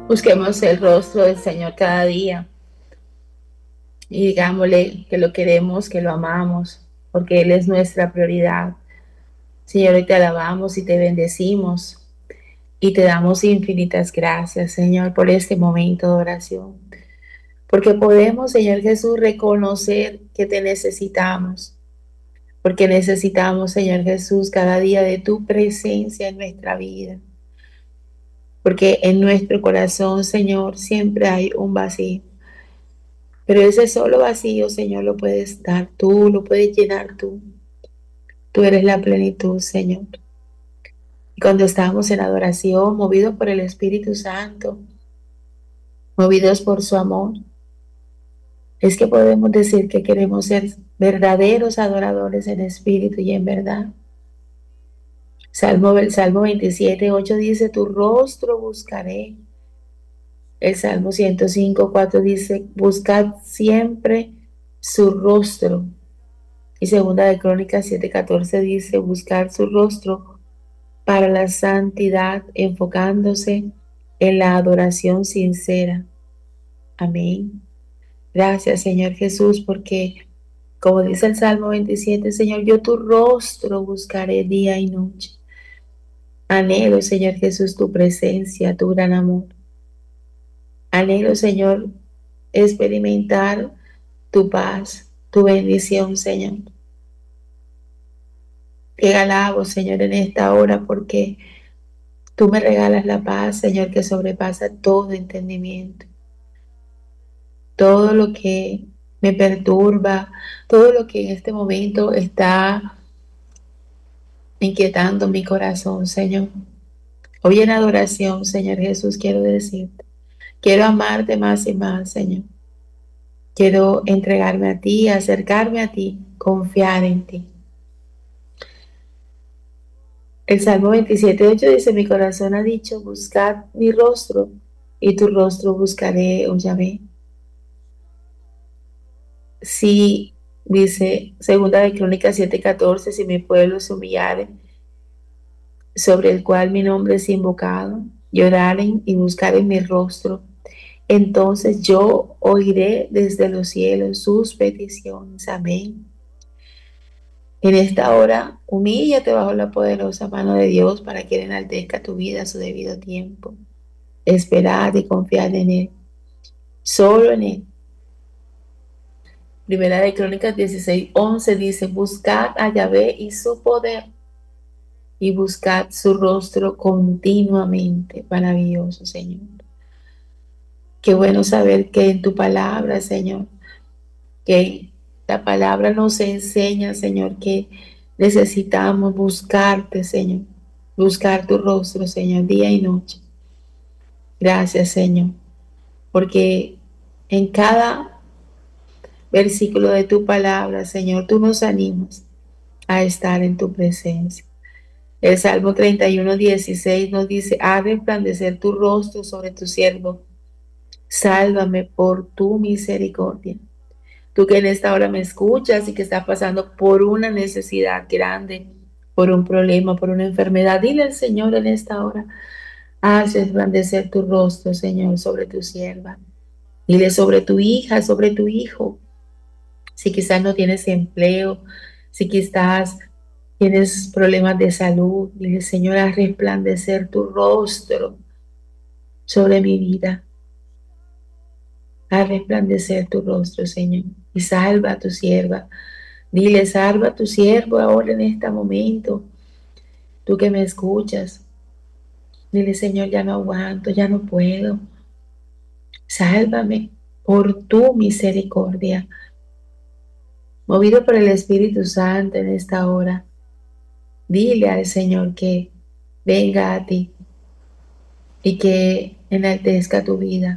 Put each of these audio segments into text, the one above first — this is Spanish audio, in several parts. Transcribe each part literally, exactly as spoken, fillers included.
Busquemos el rostro del Señor cada día y digámosle que lo queremos, que lo amamos, porque Él es nuestra prioridad. Señor, hoy te alabamos y te bendecimos y te damos infinitas gracias, Señor, por este momento de oración. Porque podemos, Señor Jesús, reconocer que te necesitamos. Porque necesitamos, Señor Jesús, cada día de tu presencia en nuestra vida. Porque en nuestro corazón, Señor, siempre hay un vacío. Pero ese solo vacío, Señor, lo puedes dar tú, lo puedes llenar tú. Tú eres la plenitud, Señor. Y cuando estamos en adoración, movidos por el Espíritu Santo, movidos por su amor, es que podemos decir que queremos ser verdaderos adoradores en espíritu y en verdad. Salmo, el Salmo veintisiete, ocho dice, tu rostro buscaré. El Salmo ciento cinco, cuatro dice, buscad siempre su rostro. Y segunda de Crónicas siete catorce dice, buscar su rostro para la santidad, enfocándose en la adoración sincera. Amén. Gracias, Señor Jesús, porque como dice el Salmo veintisiete, Señor, yo tu rostro buscaré día y noche. Anhelo, Señor Jesús, tu presencia, tu gran amor. Anhelo, Señor, experimentar tu paz, tu bendición, Señor. Te alabo, Señor, en esta hora porque tú me regalas la paz, Señor, que sobrepasa todo entendimiento. Todo lo que me perturba, todo lo que en este momento está inquietando mi corazón, Señor. Hoy en adoración, Señor Jesús, quiero decirte, quiero amarte más y más, Señor. Quiero entregarme a ti, acercarme a ti, confiar en ti. El Salmo veintisiete, ocho dice, mi corazón ha dicho, buscad mi rostro, y tu rostro buscaré, oh Yahvé. Si, dice segunda de Crónicas siete catorce, si mi pueblo se humillare, sobre el cual mi nombre es invocado, lloraren y buscaren mi rostro, entonces yo oiré desde los cielos sus peticiones. Amén. En esta hora, humíllate bajo la poderosa mano de Dios para que Él enaltezca tu vida a su debido tiempo. Esperad y confiad en Él, solo en Él. Primera de Crónicas dieciséis once dice, buscad a Yahvé y su poder, y buscad su rostro continuamente. Maravilloso, Señor. Qué bueno saber que en tu palabra, Señor, que la palabra nos enseña, Señor, que necesitamos buscarte, Señor, buscar tu rostro, Señor, día y noche. Gracias, Señor, porque en cada versículo de tu palabra, Señor, tú nos animas a estar en tu presencia. El Salmo treinta y uno, dieciséis nos dice, haz resplandecer tu rostro sobre tu siervo, sálvame por tu misericordia. Tú que en esta hora me escuchas y que estás pasando por una necesidad grande, por un problema, por una enfermedad, dile al Señor en esta hora, haz resplandecer tu rostro, Señor, sobre tu sierva. Dile sobre tu hija, sobre tu hijo. Si quizás no tienes empleo, si quizás tienes problemas de salud, dile, Señor, haz resplandecer tu rostro sobre mi vida. Haz resplandecer tu rostro, Señor, y salva a tu sierva. Dile, salva a tu siervo ahora en este momento. Tú que me escuchas, dile, Señor, ya no aguanto, ya no puedo. Sálvame por tu misericordia. Movido por el Espíritu Santo en esta hora, dile al Señor que venga a ti y que enaltezca tu vida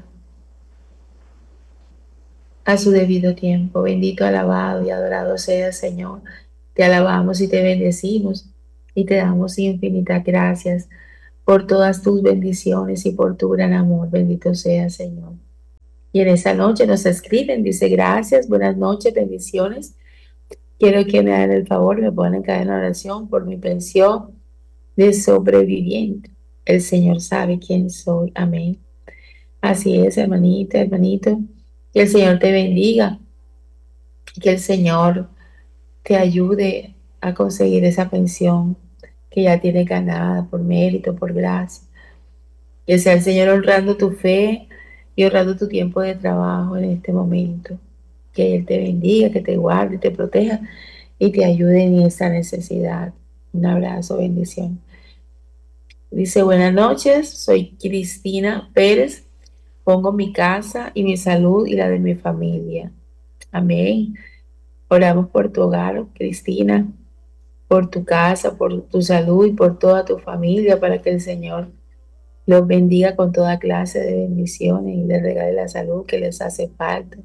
a su debido tiempo. Bendito, alabado y adorado sea, Señor. Te alabamos y te bendecimos y te damos infinitas gracias por todas tus bendiciones y por tu gran amor. Bendito sea, Señor. Y en esa noche nos escriben, dice, gracias, buenas noches, bendiciones. Quiero que me hagan el favor, me pongan en cadena de oración por mi pensión de sobreviviente. El Señor sabe quién soy. Amén. Así es, hermanita, hermanito. Que el Señor te bendiga, que el Señor te ayude a conseguir esa pensión que ya tienes ganada por mérito, por gracia. Que sea el Señor honrando tu fe y honrando tu tiempo de trabajo en este momento. Que Él te bendiga, que te guarde, te proteja y te ayude en esa necesidad. Un abrazo, bendición. Dice, buenas noches, soy Cristina Pérez. Pongo mi casa y mi salud y la de mi familia. Amén. Oramos por tu hogar, Cristina, por tu casa, por tu salud y por toda tu familia, para que el Señor los bendiga con toda clase de bendiciones y les regale la salud que les hace falta.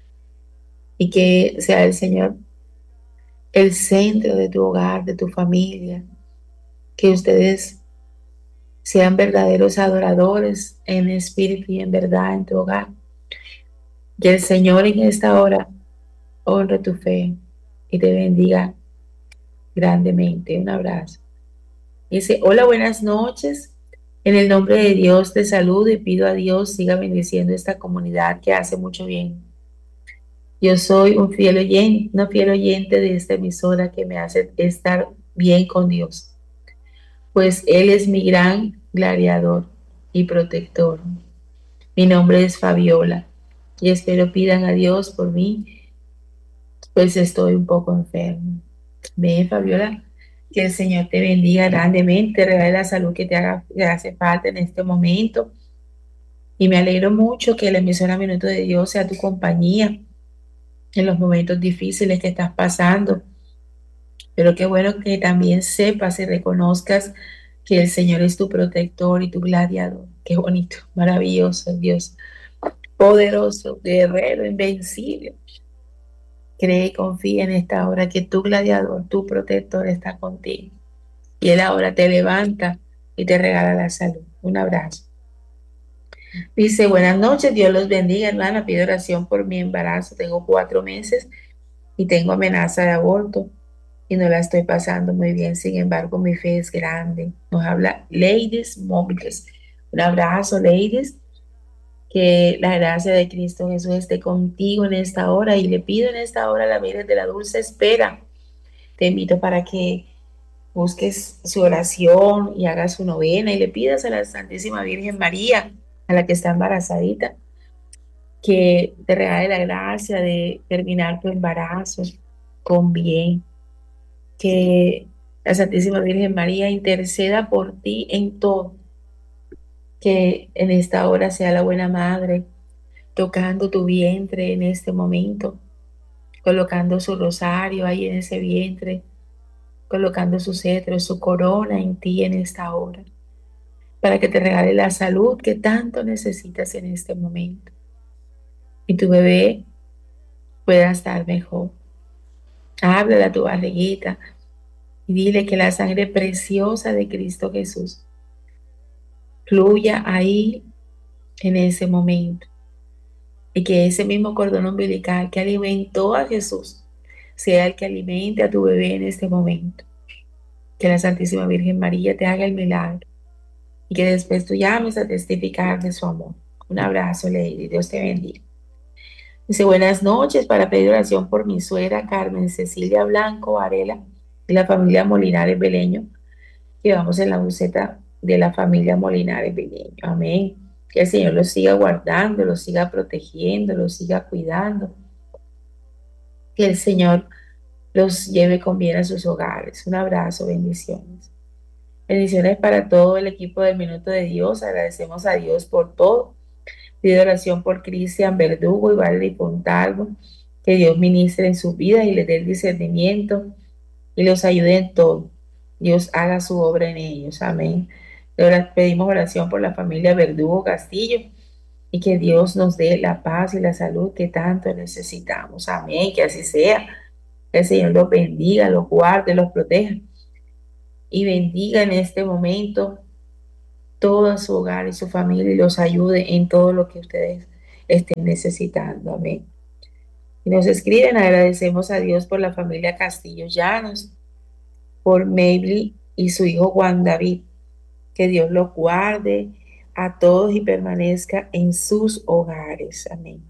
Y que sea el Señor el centro de tu hogar, de tu familia. Que ustedes sean verdaderos adoradores en espíritu y en verdad en tu hogar. Que el Señor en esta hora honre tu fe y te bendiga grandemente. Un abrazo. Dice, hola, buenas noches. En el nombre de Dios te saludo y pido a Dios siga bendiciendo esta comunidad que hace mucho bien. Yo soy un fiel oyente, una fiel oyente de esta emisora que me hace estar bien con Dios, pues Él es mi gran gladiador y protector. Mi nombre es Fabiola y espero pidan a Dios por mí, pues estoy un poco enfermo. Ven, Fabiola, que el Señor te bendiga grandemente, regale la salud que te haga, que hace falta en este momento. Y me alegro mucho que la emisora Minuto de Dios sea tu compañía en los momentos difíciles que estás pasando. Pero qué bueno que también sepas y reconozcas que el Señor es tu protector y tu gladiador. Qué bonito, maravilloso Dios, poderoso, guerrero, invencible. Cree y confía en esta hora que tu gladiador, tu protector está contigo. Y Él ahora te levanta y te regala la salud. Un abrazo. Dice, buenas noches, Dios los bendiga, hermana. Pido oración por mi embarazo. Tengo cuatro meses y tengo amenaza de aborto y no la estoy pasando muy bien. Sin embargo, mi fe es grande. Nos habla Ladies Móviles. Un abrazo, Ladies. Que la gracia de Cristo Jesús esté contigo en esta hora y le pido en esta hora a la Virgen de la Dulce Espera. Te invito para que busques su oración y hagas su novena y le pidas a la Santísima Virgen María, a la que está embarazadita, que te regale la gracia de terminar tu embarazo con bien, que la Santísima Virgen María interceda por ti en todo, que en esta hora sea la buena madre tocando tu vientre en este momento, colocando su rosario ahí en ese vientre, colocando su cetro, su corona en ti en esta hora, para que te regale la salud que tanto necesitas en este momento y tu bebé pueda estar mejor. Háblale a tu barriguita y dile que la sangre preciosa de Cristo Jesús fluya ahí en ese momento y que ese mismo cordón umbilical que alimentó a Jesús sea el que alimente a tu bebé en este momento. Que la Santísima Virgen María te haga el milagro y que después tú llames a testificar de su amor. Un abrazo, Lady. Dios te bendiga. Dice, buenas noches, para pedir oración por mi suegra Carmen Cecilia Blanco Varela y la familia Molinares Beleño, que vamos en la buceta de la familia Molinares Beleño. Amén. Que el Señor los siga guardando, los siga protegiendo, los siga cuidando. Que el Señor los lleve con bien a sus hogares. Un abrazo, bendiciones. Bendiciones para todo el equipo del Minuto de Dios. Agradecemos a Dios por todo. Pido oración por Cristian Verdugo y Valerie Pontalvo, que Dios ministre en sus vidas y les dé el discernimiento y los ayude en todo. Dios haga su obra en ellos. Amén. Ahora pedimos oración por la familia Verdugo Castillo y que Dios nos dé la paz y la salud que tanto necesitamos. Amén. Que así sea. Que el Señor los bendiga, los guarde, los proteja y bendiga en este momento todo su hogar y su familia y los ayude en todo lo que ustedes estén necesitando. Amén. Y nos escriben, agradecemos a Dios por la familia Castillo Llanos, por Mabel y su hijo Juan David. Que Dios los guarde, a todos y permanezca en sus hogares. Amén.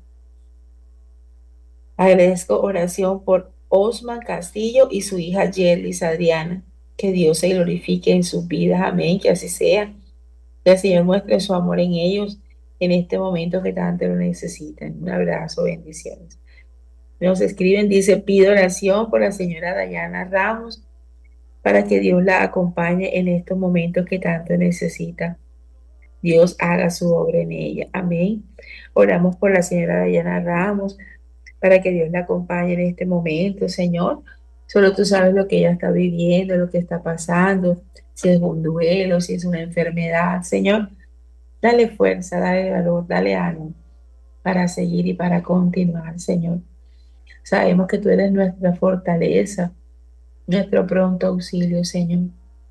Agradezco oración por Osman Castillo y su hija Yerlis Adriana. Que Dios se glorifique en sus vidas. Amén. Que así sea. Que el Señor muestre su amor en ellos en este momento que tanto lo necesitan. Un abrazo, bendiciones. Nos escriben, dice, pido oración por la señora Dayana Ramos para que Dios la acompañe en estos momentos que tanto necesita. Dios haga su obra en ella. Amén. Oramos por la señora Dayana Ramos para que Dios la acompañe en este momento, Señor. Solo tú sabes lo que ella está viviendo, lo que está pasando, si es un duelo, si es una enfermedad. Señor, dale fuerza, dale valor, dale ánimo para seguir y para continuar, Señor. Sabemos que tú eres nuestra fortaleza, nuestro pronto auxilio, Señor.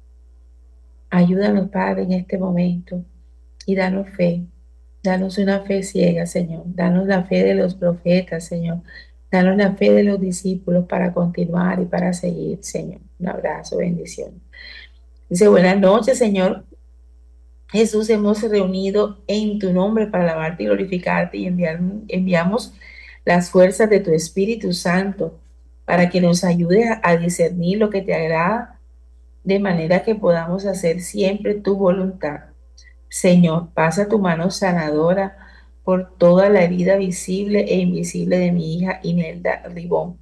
Ayúdanos, Padre, en este momento y danos fe. Danos una fe ciega, Señor. Danos la fe de los profetas, Señor. Danos la fe de los discípulos para continuar y para seguir, Señor. Un abrazo, bendición. Dice, buenas noches, Señor. Jesús, hemos reunido en tu nombre para alabarte y glorificarte y enviar, enviamos las fuerzas de tu Espíritu Santo para que nos ayude a, a discernir lo que te agrada, de manera que podamos hacer siempre tu voluntad. Señor, pasa tu mano sanadora por toda la herida visible e invisible de mi hija Inelda Ribón.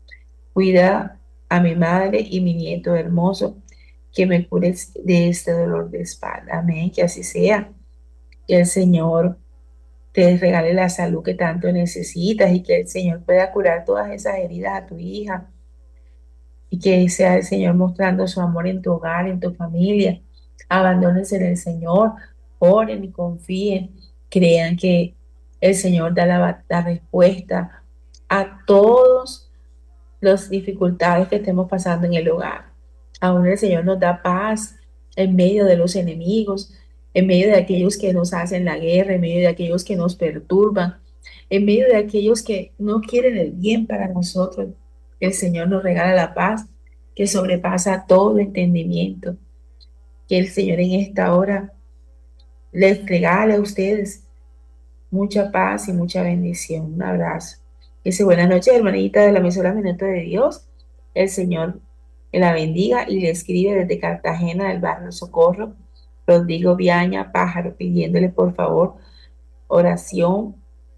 Cuida a mi madre y mi nieto hermoso, que me cures de este dolor de espalda. Amén, que así sea. Que el Señor te regale la salud que tanto necesitas y que el Señor pueda curar todas esas heridas a tu hija y que sea el Señor mostrando su amor en tu hogar, en tu familia. Abandónense en el Señor, oren y confíen, crean que el Señor da la, la respuesta a todas las dificultades que estemos pasando en el hogar. Aún el Señor nos da paz en medio de los enemigos, en medio de aquellos que nos hacen la guerra, en medio de aquellos que nos perturban, en medio de aquellos que no quieren el bien para nosotros. El Señor nos regala la paz que sobrepasa todo entendimiento. Que el Señor en esta hora les regale a ustedes mucha paz y mucha bendición. Un abrazo. Dice, buenas noches, hermanita de la emisora Minuto de Dios. El Señor la bendiga y le escribe desde Cartagena, del barrio Socorro, Rodrigo Viaña Pájaro, pidiéndole por favor oración.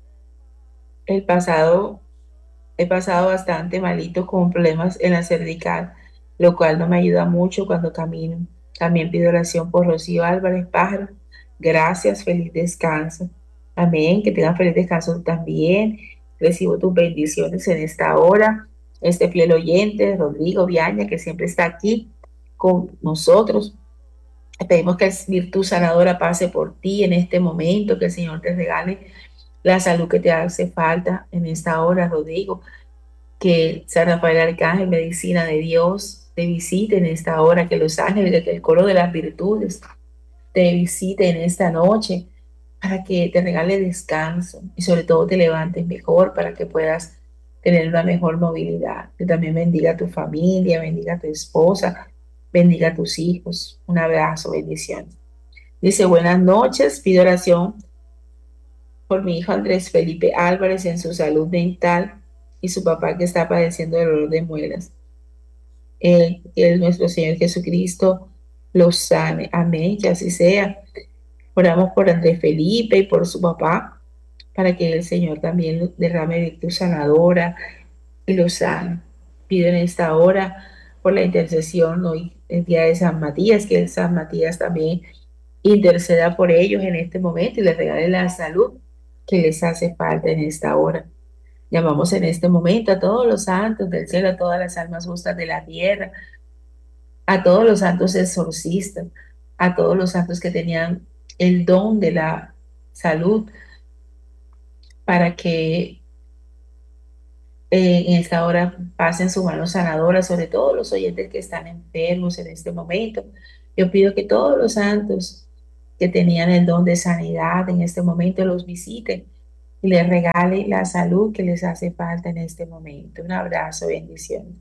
El pasado, he pasado bastante malito con problemas en la cervical, lo cual no me ayuda mucho cuando camino. También pido oración por Rocío Álvarez Pájaro. Gracias, feliz descanso. Amén, que tengan feliz descanso también. Recibo tus bendiciones en esta hora. Este fiel oyente, Rodrigo Viaña, que siempre está aquí con nosotros. Pedimos que la virtud sanadora pase por ti en este momento, que el Señor te regale la salud que te hace falta en esta hora, Rodrigo. Que San Rafael Arcángel, medicina de Dios, te visite en esta hora, que los ángeles, que el coro de las virtudes te visite en esta noche, para que te regale descanso y sobre todo te levantes mejor para que puedas tener una mejor movilidad. Que también bendiga a tu familia, bendiga a tu esposa, bendiga a tus hijos. Un abrazo, bendición. Dice, buenas noches, pido oración por mi hijo Andrés Felipe Álvarez en su salud mental y su papá que está padeciendo de dolor de muelas. Eh, que nuestro Señor Jesucristo los sane. Amén, que así sea. Oramos por Andrés Felipe y por su papá, para que el Señor también derrame virtud sanadora y los sane. Pido en esta hora por la intercesión hoy, el día de San Matías, que el San Matías también interceda por ellos en este momento y les regale la salud que les hace falta en esta hora. Llamamos en este momento a todos los santos del cielo, a todas las almas justas de la tierra, a todos los santos exorcistas, a todos los santos que tenían el don de la salud, para que eh, en esta hora pasen su mano sanadora sobre todos los oyentes que están enfermos en este momento. Yo pido que todos los santos que tenían el don de sanidad en este momento los visiten y les regale la salud que les hace falta en este momento. Un abrazo, bendiciones.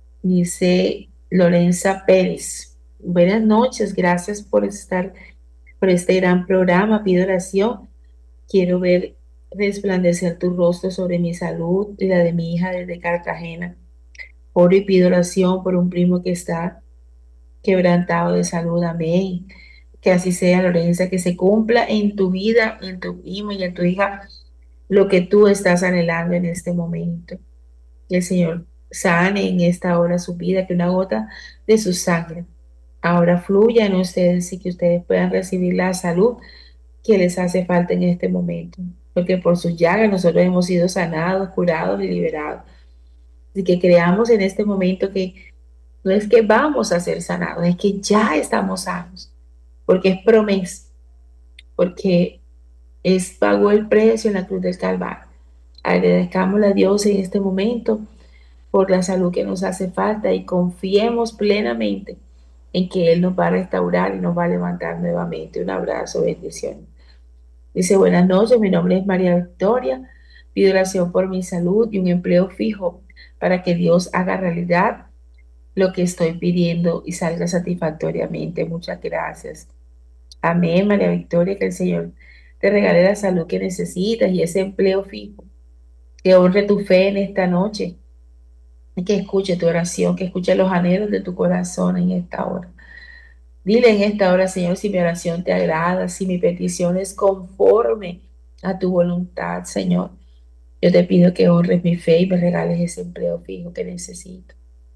Dice Lorenza Pérez, buenas noches, gracias por estar por este gran programa. Pido oración. Quiero ver resplandecer tu rostro sobre mi salud y la de mi hija desde Cartagena. Oro y pido oración por un primo que está quebrantado de salud. Amén. Que así sea, Lorenza, que se cumpla en tu vida, en tu primo y en tu hija lo que tú estás anhelando en este momento. Que el Señor sane en esta hora su vida, que una gota de su sangre ahora fluya en ustedes y que ustedes puedan recibir la salud que les hace falta en este momento. Porque por sus llagas nosotros hemos sido sanados, curados y liberados. Y que creamos en este momento que no es que vamos a ser sanados, es que ya estamos sanos. Porque es promesa, porque es pagó el precio en la cruz del Calvario. Agradezcámosle a Dios en este momento por la salud que nos hace falta y confiemos plenamente en que Él nos va a restaurar y nos va a levantar nuevamente. Un abrazo, bendiciones. Dice, buenas noches, mi nombre es María Victoria, pido oración por mi salud y un empleo fijo para que Dios haga realidad lo que estoy pidiendo y salga satisfactoriamente. Muchas gracias. Amén, María Victoria, que el Señor te regale la salud que necesitas y ese empleo fijo. Que honre tu fe en esta noche, que escuche tu oración, que escuche los anhelos de tu corazón en esta hora. Dile en esta hora, Señor, si mi oración te agrada, si mi petición es conforme a tu voluntad, Señor. Yo te pido que honres mi fe y me regales ese empleo fijo que necesito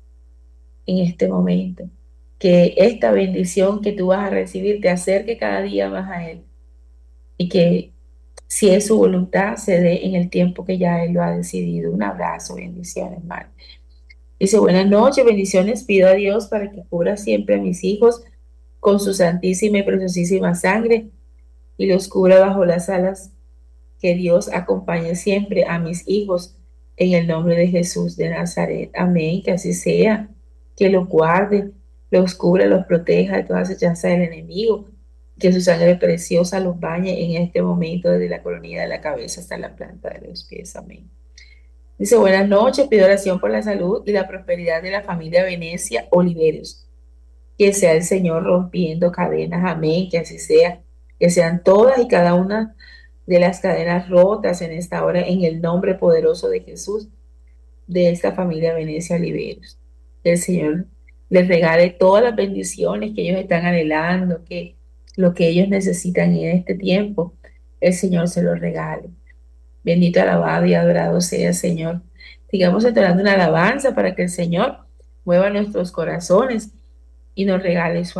en este momento. Que esta bendición que tú vas a recibir te acerque cada día más a Él y que si es su voluntad se dé en el tiempo que ya Él lo ha decidido. Un abrazo, bendiciones, hermano. Dice, buenas noches, bendiciones. Pido a Dios para que cubra siempre a mis hijos con su santísima y preciosísima sangre y los cubra bajo las alas. Que Dios acompañe siempre a mis hijos en el nombre de Jesús de Nazaret. Amén, que así sea. Que los guarde, los cubra, los proteja de todas acechanzas del enemigo. Que su sangre preciosa los bañe en este momento desde la coronilla de la cabeza hasta la planta de los pies. Amén. Dice, buenas noches, pido oración por la salud y la prosperidad de la familia Venecia Oliveros. Que sea el Señor rompiendo cadenas, amén, que así sea. Que sean todas y cada una de las cadenas rotas en esta hora en el nombre poderoso de Jesús, de esta familia Venecia Oliveros. Que el Señor les regale todas las bendiciones que ellos están anhelando, que lo que ellos necesitan en este tiempo, el Señor se los regale. Bendito, alabado y adorado sea el Señor. Sigamos entonando una alabanza para que el Señor mueva nuestros corazones y nos regale su